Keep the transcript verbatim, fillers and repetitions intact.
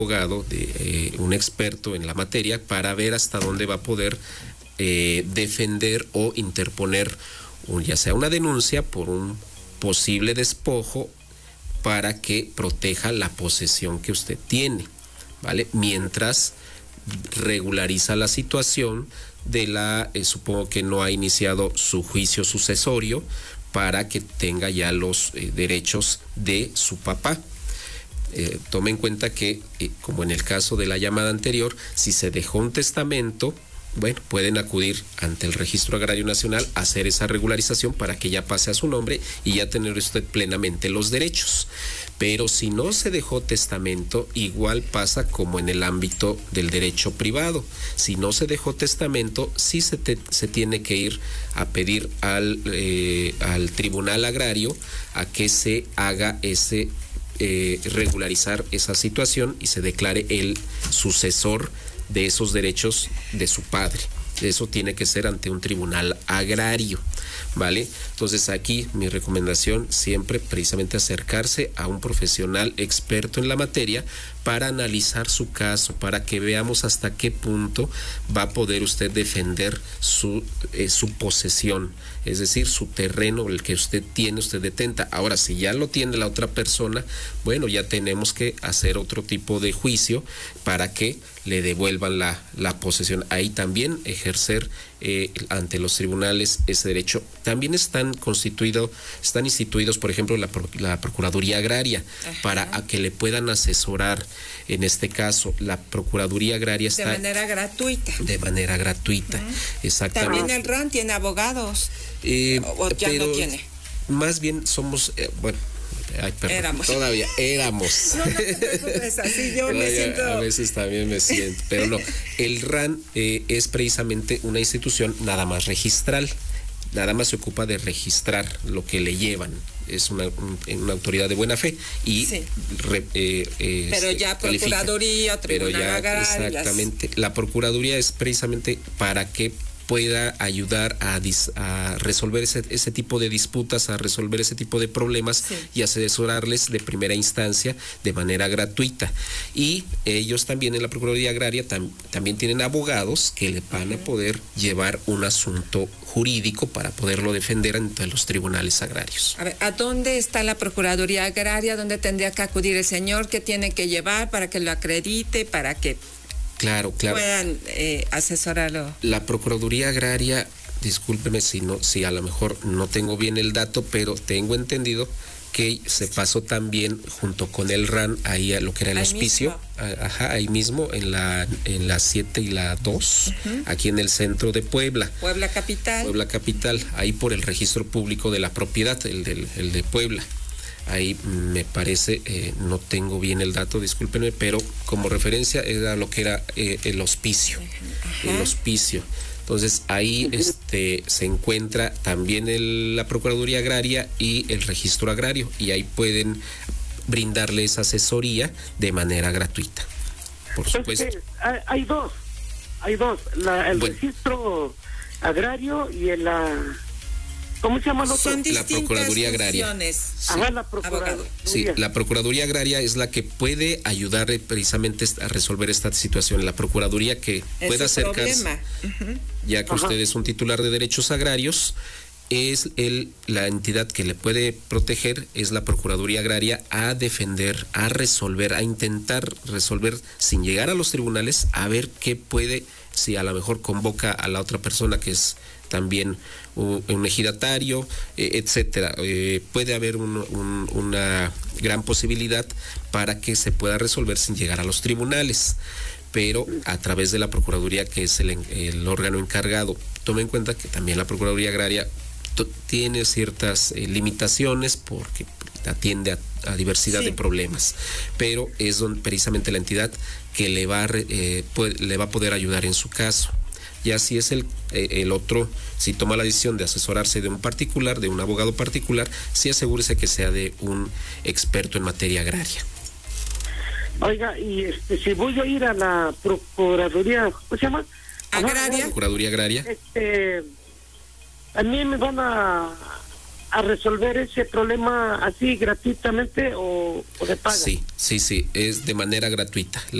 abogado, de eh, un experto en la materia, para ver hasta dónde va a poder eh, defender o interponer un, ya sea una denuncia por un posible despojo para que proteja la posesión que usted tiene, ¿vale? Mientras regulariza la situación de la, eh, supongo que no ha iniciado su juicio sucesorio para que tenga ya los eh, derechos de su papá. Eh, tome en cuenta que, eh, como en el caso de la llamada anterior, si se dejó un testamento, bueno, pueden acudir ante el Registro Agrario Nacional a hacer esa regularización para que ya pase a su nombre y ya tener usted plenamente los derechos. Pero si no se dejó testamento, igual pasa como en el ámbito del derecho privado. Si no se dejó testamento, sí se, te, se tiene que ir a pedir al, eh, al Tribunal Agrario a que se haga ese, eh, regularizar esa situación y se declare el sucesor de esos derechos de su padre. Eso tiene que ser ante un tribunal agrario, ¿vale? Entonces aquí mi recomendación siempre precisamente acercarse a un profesional experto en la materia para analizar su caso, para que veamos hasta qué punto va a poder usted defender su, eh, su posesión, es decir, su terreno, el que usted tiene, usted detenta. Ahora, si ya lo tiene la otra persona, bueno, ya tenemos que hacer otro tipo de juicio para que le devuelvan la, la posesión. Ahí también ejercer eh, ante los tribunales ese derecho. También están constituidos, están instituidos, por ejemplo, la, la Procuraduría Agraria. Ajá. Para a que le puedan asesorar. En este caso, la Procuraduría Agraria está... De manera gratuita. De manera gratuita, uh-huh. Exactamente. También el R A N tiene abogados, eh, o ya pero no tiene. Más bien somos, eh, bueno... Ay, perdón, éramos. Todavía éramos. No, no te preocupes, así yo me siento. A veces también me siento, pero no. El R A N eh, es precisamente una institución nada más registral, nada más se ocupa de registrar lo que le llevan. Es una, un, una autoridad de buena fe y sí. re, eh, eh, pero ya Procuraduría, Tribunal pero ya, Agrario. Exactamente. Las... La Procuraduría es precisamente para que pueda ayudar a, dis, a resolver ese, ese tipo de disputas, a resolver ese tipo de problemas, sí. Y asesorarles de primera instancia de manera gratuita. Y ellos también en la Procuraduría Agraria tam, también tienen abogados que le van uh-huh. a poder llevar un asunto jurídico para poderlo defender ante los tribunales agrarios. A ver, ¿a dónde está la Procuraduría Agraria? ¿Dónde tendría que acudir el señor? ¿Qué tiene que llevar para que lo acredite, para que Claro, claro. puedan eh, asesorarlo? La Procuraduría Agraria, discúlpeme si no, si a lo mejor no tengo bien el dato, pero tengo entendido que se pasó también junto con el R A N ahí a lo que era el ahí hospicio, mismo. Ajá, ahí mismo en la en la siete y la dos, uh-huh. Aquí en el centro de Puebla. Puebla capital. Puebla capital, ahí por el registro público de la propiedad, el del el de Puebla. Ahí me parece, eh, no tengo bien el dato, discúlpenme, pero como referencia era lo que era eh, el hospicio, Ajá. el hospicio. Entonces ahí este se encuentra también el, la Procuraduría Agraria y el Registro Agrario, y ahí pueden brindarle esa asesoría de manera gratuita. Por supuesto. Es que hay, hay dos, hay dos, la, el bueno. Registro Agrario y el la ¿Cómo se llama el otro? Son la Procuraduría Agraria. Sí. Ajá, la Procuraduría. Sí, la Procuraduría Agraria es la que puede ayudar precisamente a resolver esta situación. La Procuraduría que es pueda acercarse, uh-huh. ya que Ajá. usted es un titular de derechos agrarios, es el la entidad que le puede proteger, es la Procuraduría Agraria, a defender, a resolver, a intentar resolver sin llegar a los tribunales, a ver qué puede, si a lo mejor convoca a la otra persona que es también un, un ejidatario, eh, etcétera. Eh, puede haber un, un, una gran posibilidad para que se pueda resolver sin llegar a los tribunales, pero a través de la Procuraduría, que es el, el órgano encargado. Tome en cuenta que también la Procuraduría Agraria t- tiene ciertas eh, limitaciones porque atiende a, a diversidad sí. de problemas, pero es donde precisamente la entidad que le va a, eh, puede, le va a poder ayudar en su caso. Ya si es el, eh, el otro, si toma la decisión de asesorarse de un particular, de un abogado particular, sí asegúrese que sea de un experto en materia agraria. Oiga, y este, si voy a ir a la Procuraduría, ¿cómo se llama? Agraria. Procuraduría Agraria. Este, a mí me van a, a resolver ese problema así gratuitamente o, o de paga? Sí, sí, sí, es de manera gratuita.